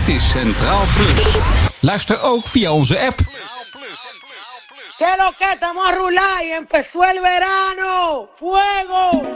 Dit is Centraal Plus. Luister ook via onze app. ¿Qué lo que estamos a rular y empezó el verano? ¡Fuego!